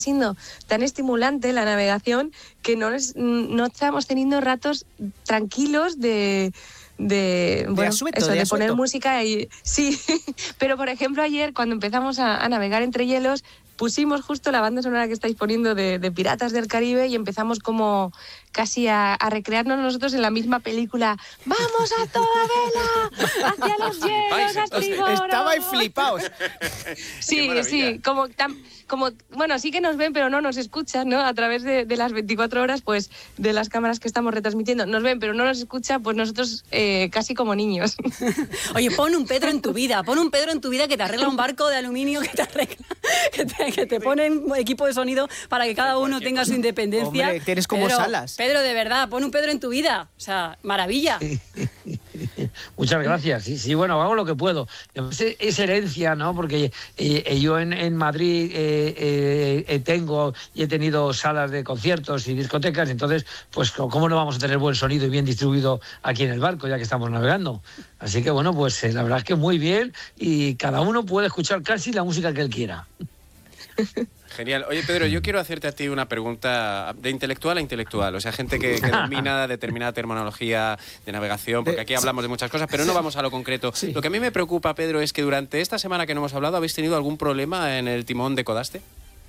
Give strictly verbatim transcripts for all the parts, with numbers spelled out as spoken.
siendo tan estimulante la navegación que no, les, no estamos teniendo ratos tranquilos de... de, bueno, de asueto, eso, de, de asueto. poner música y sí, pero por ejemplo ayer cuando empezamos a, a navegar entre hielos pusimos justo la banda sonora que estáis poniendo de, de Piratas del Caribe y empezamos como casi a, a recrearnos nosotros en la misma película. ¡Vamos a toda vela! ¡Hacia los hielos, a estribor! Estabais flipaos. Sí, sí, como, tam, como, bueno, sí que nos ven, pero no nos escuchan, ¿no? A través de, de las veinticuatro horas, pues, de las cámaras que estamos retransmitiendo. Nos ven, pero no nos escuchan, pues nosotros eh, casi como niños. Oye, pon un Pedro en tu vida, pon un Pedro en tu vida que te arregla un barco de aluminio, que te arregla, que te, que te pone un equipo de sonido para que cada uno tenga su independencia. Hombre, tienes como Pedro, Salas. Pedro, de verdad, pon un Pedro en tu vida. O sea, maravilla. Muchas gracias. Sí, sí, bueno, hago lo que puedo. Es, es herencia, ¿no? Porque eh, yo en, en Madrid eh, eh, tengo y he tenido salas de conciertos y discotecas, entonces, pues, ¿cómo no vamos a tener buen sonido y bien distribuido aquí en el barco, ya que estamos navegando? Así que, bueno, pues eh, la verdad es que muy bien y cada uno puede escuchar casi la música que él quiera. Genial. Oye, Pedro, yo quiero hacerte a ti una pregunta de intelectual a intelectual. O sea, gente que, que domina determinada terminología de navegación, porque aquí hablamos de muchas cosas, pero no vamos a lo concreto. Sí. Lo que a mí me preocupa, Pedro, es que durante esta semana que no hemos hablado, ¿habéis tenido algún problema en el timón de Codaste?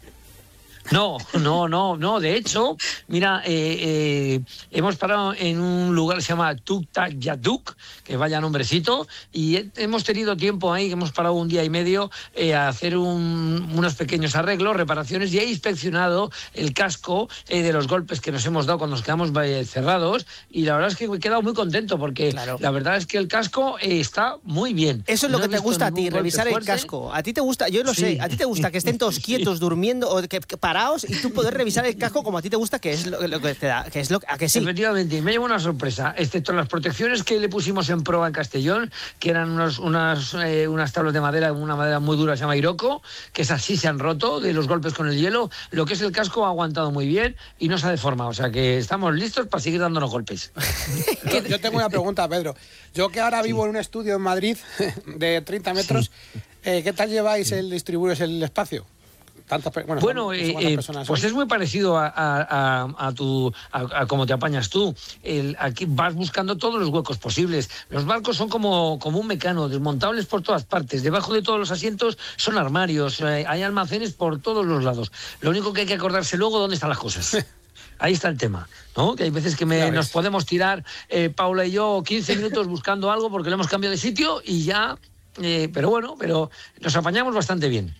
No, no, no, no. De hecho, mira, eh, eh, hemos parado en un lugar que se llama Tuktak Yaduk, que vaya nombrecito, y he, hemos tenido tiempo ahí, hemos parado un día y medio eh, a hacer un, unos pequeños arreglos, reparaciones, y he inspeccionado el casco eh, de los golpes que nos hemos dado cuando nos quedamos eh, cerrados, y la verdad es que me he quedado muy contento, porque claro, la verdad es que el casco eh, está muy bien. Eso es lo no que te gusta a ti, revisar el casco. A ti te gusta, yo lo sí. sé, a ti te gusta que estén todos quietos, sí. durmiendo, o que, que parados y tú poder revisar el casco como a ti te gusta, que es lo, lo que te da, que es lo a que sí. Efectivamente, me llevo una sorpresa, excepto las protecciones que le pusimos en prueba en Castellón, que eran unos, unas, eh, unas tablas de madera, una madera muy dura, se llama Iroko, que esas sí se han roto de los golpes con el hielo. Lo que es el casco ha aguantado muy bien y no se ha deformado, o sea que estamos listos para seguir dándonos golpes. Yo, yo tengo una pregunta, Pedro. Yo que ahora vivo sí. en un estudio en Madrid de treinta metros, sí. eh, ¿qué tal lleváis el distribuiros el espacio? Tantas, bueno, bueno eh, eh, pues es muy parecido a, a, a, a tu a, a cómo te apañas tú. El, aquí vas buscando todos los huecos posibles. Los barcos son como, como un mecano, desmontables por todas partes. Debajo de todos los asientos son armarios, eh, hay almacenes por todos los lados. Lo único que hay que acordarse luego dónde están las cosas. Ahí está el tema, ¿no? Que hay veces que me, nos podemos tirar, eh, Paula y yo, quince minutos buscando algo porque lo hemos cambiado de sitio y ya... Eh, pero bueno, pero nos apañamos bastante bien.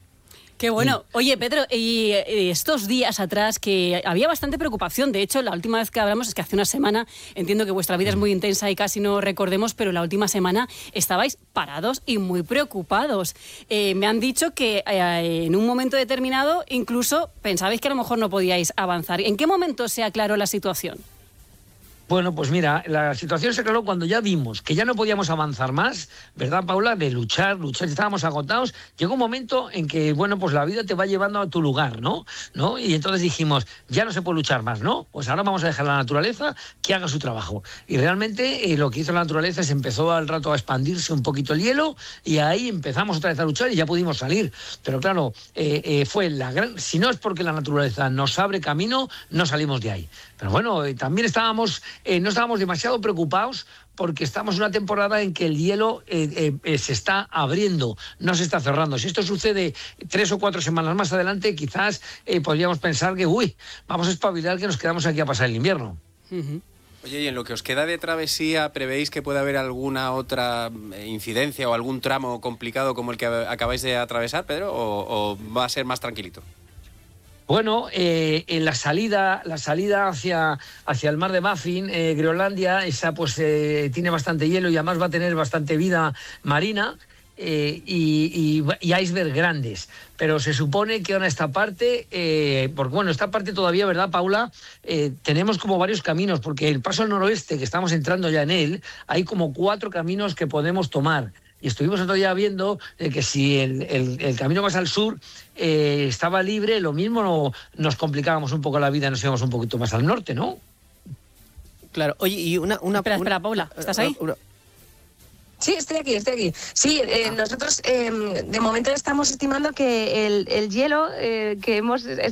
Qué bueno. Oye, Pedro, y estos días atrás que había bastante preocupación, de hecho, la última vez que hablamos es que hace una semana, entiendo que vuestra vida es muy intensa y casi no recordemos, pero la última semana estabais parados y muy preocupados. Eh, me han dicho que eh, en un momento determinado incluso pensabais que a lo mejor no podíais avanzar. ¿En qué momento se aclaró la situación? Bueno, pues mira, la situación se aclaró cuando ya vimos que ya no podíamos avanzar más, ¿verdad, Paula? De luchar, luchar, estábamos agotados. Llegó un momento en que, bueno, pues la vida te va llevando a tu lugar, ¿no? ¿No? Y entonces dijimos, ya no se puede luchar más, ¿no? Pues ahora vamos a dejar a la naturaleza que haga su trabajo. Y realmente eh, lo que hizo la naturaleza es empezó al rato a expandirse un poquito el hielo y ahí empezamos otra vez a luchar y ya pudimos salir. Pero claro, eh, eh, fue la gran... Si no es porque la naturaleza nos abre camino, no salimos de ahí. Pero bueno, eh, también estábamos... Eh, no estábamos demasiado preocupados porque estamos en una temporada en que el hielo eh, eh, eh, se está abriendo, no se está cerrando. Si esto sucede tres o cuatro semanas más adelante, quizás eh, podríamos pensar que, uy, vamos a espabilar que nos quedamos aquí a pasar el invierno. Uh-huh. Oye, y en lo que os queda de travesía, ¿prevéis que pueda haber alguna otra incidencia o algún tramo complicado como el que acabáis de atravesar, Pedro, o, o va a ser más tranquilito? Bueno, eh, en la salida, la salida hacia, hacia el mar de Baffin, eh, Groenlandia, esa pues eh, tiene bastante hielo y además va a tener bastante vida marina eh, y, y, y iceberg grandes. Pero se supone que en esta parte, eh, porque bueno, esta parte todavía, ¿verdad, Paula? Eh, tenemos como varios caminos, porque el paso al noroeste, que estamos entrando ya en él, hay como cuatro caminos que podemos tomar. Y estuvimos otro día viendo eh, que si el, el, el camino más al sur eh, estaba libre, lo mismo no, nos complicábamos un poco la vida y nos íbamos un poquito más al norte, ¿no? Claro, oye, y una... una espera, espera, una, Paula, ¿estás ahí? Una, una, Sí, estoy aquí, estoy aquí. Sí, eh, nosotros eh, de momento estamos estimando que el, el hielo eh, que hemos